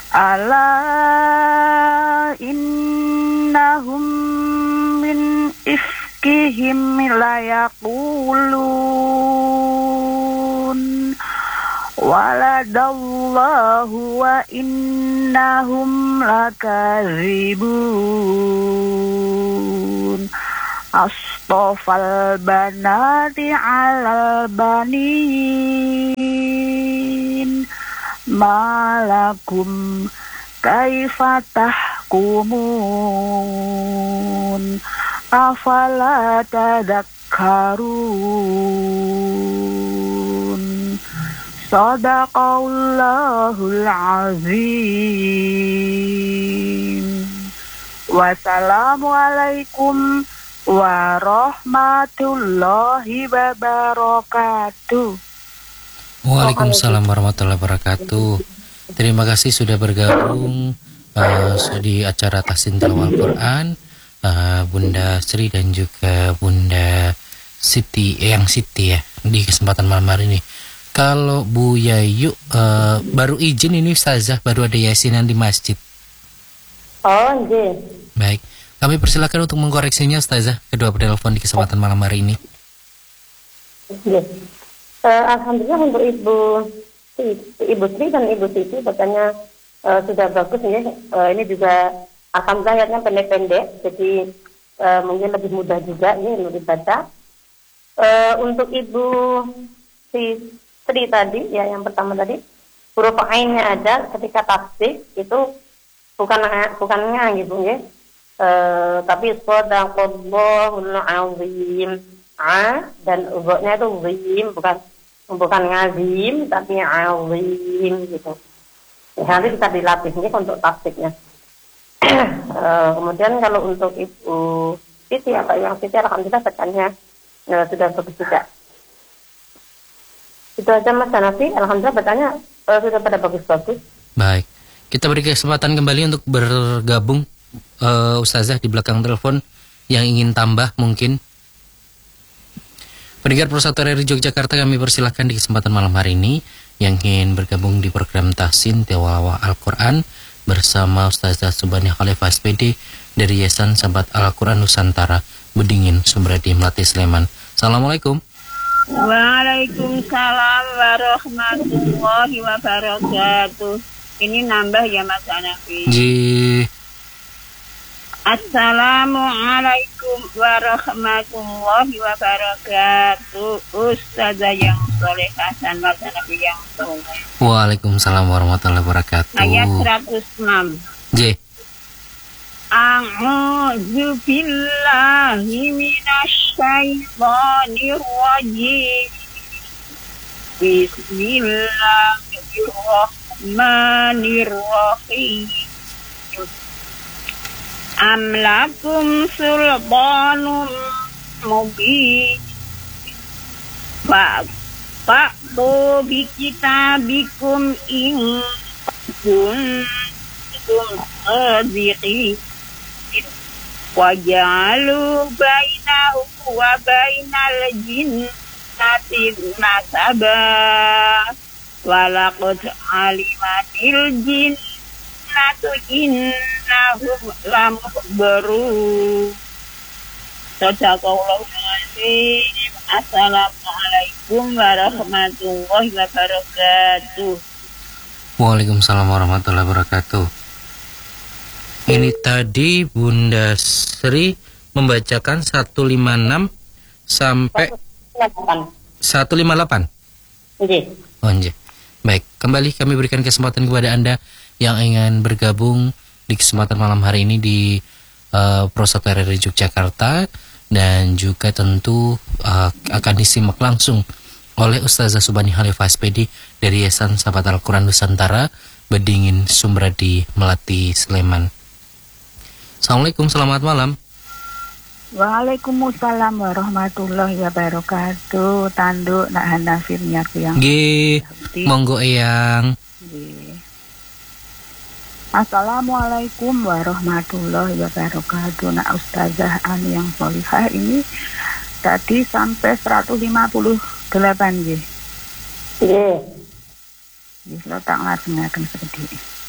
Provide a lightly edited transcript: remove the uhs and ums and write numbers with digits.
Ala innahum min ifkihim layaqulun waladallahu wa innahum lakazibun. Astofal banati alal banin malakum kaifa tahkumun afala tadakkarun. Sadaqallahul azim. Wassalamualaikum warahmatullahi wabarakatuh. Waalaikumsalam warahmatullahi wabarakatuh. Terima kasih sudah bergabung di acara Tahsin Tilawah Al-Quran, Bunda Sri dan juga Bunda Siti, Yang Siti ya, di kesempatan malam hari ini. Kalau Bu Yayu baru izin ini Ustazah, baru ada yasinan di masjid. Oh, iya. Baik, kami persilakan untuk mengkoreksinya Ustazah, kedua penelpon di kesempatan malam hari ini. Iya. Alhamdulillah untuk Ibu Sri dan Ibu Siti bacanya sudah bagus ya. Ini juga alhamdulillah ayatnya pendek-pendek, jadi mungkin lebih mudah juga ya untuk dibaca. Untuk Ibu Sri tadi ya, yang pertama tadi huruf ainnya ada ketika tasdid itu bukannya gitu ya. Tapi sadaqallahul azim. A dan ubahnya itu zim, bukan ngazim tapi azim gitu. Ya, nanti bisa dilatih ini untuk tasdidnya. Kemudian kalau untuk Ibu Siti atau Yang Siti, alhamdulillah bacanya sudah bagus juga. Itu aja Mas Hanafi, alhamdulillah bacanya sudah pada bagus-bagus. Baik, kita beri kesempatan kembali untuk bergabung Ustazah di belakang telepon yang ingin tambah mungkin. Pendengar Persatu RRI Yogyakarta, kami persilahkan di kesempatan malam hari ini yang ingin bergabung di program Tahsin Tilawah Al-Quran bersama Ustazah Subhani Khalifah SPD dari Yayasan Sahabat Al-Quran Nusantara, Bedingin, Sumberadi, Melati, Sleman. Assalamualaikum. Waalaikumsalam warahmatullahi wabarakatuh. Ini nambah ya Mas Hanafi. Assalamualaikum warahmatullahi wabarakatuh. Ustazah yang solehah dan Mas Hanafi yang soleh. Waalaikumsalam warahmatullahi wabarakatuh. Ayat 106. A'udzu billahi minasy syaithanir rajim. Bismillahirrahmanirrahim. Am lakum sultanum mubin. Fa'tu bi kitabikum in kuntum shadiqin. Waja'alu bainahu wa bainal jinnati nasaba. Walaqad alimatil jinnatu innahum lamuhbarun. Sadaqallahul azim. Assalamualaikum warahmatullahi wabarakatuh. Waalaikumsalam warahmatullahi wabarakatuh. Ini tadi Bunda Sri membacakan 156 sampai 158. Oke. Oh, nggih. Baik, kembali kami berikan kesempatan kepada Anda yang ingin bergabung di kesempatan malam hari ini di Persatu RRI Yogyakarta, dan juga tentu akan disimak langsung oleh Ustazah Subhani Khalifah SPD dari Yayasan Sahabat Al-Quran Nusantara, Bedingin, Sumberadi, Melati, Sleman. Assalamualaikum, selamat malam. Waalaikumsalam warahmatullahi wabarakatuh. Tanduk nak Hanafi minyaku yang Nggih, monggo Eyang. Assalamualaikum warahmatullahi wabarakatuh. Nak Ustazah Ani yang solihah ini tadi sampai 158 nggih. Nggih. Nggih, lo tak ngajengaken sedih.